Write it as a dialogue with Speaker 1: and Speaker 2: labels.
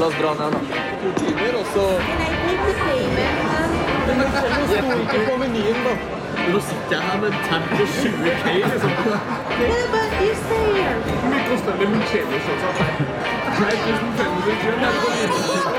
Speaker 1: la oss dra ned, da.
Speaker 2: Timer, og så... Men det sto ikke på menyen, da.
Speaker 3: Nå sitter jeg her med en tab på 20K, liksom. Mye koster limoncello, sånn. Her er 1500 kroner.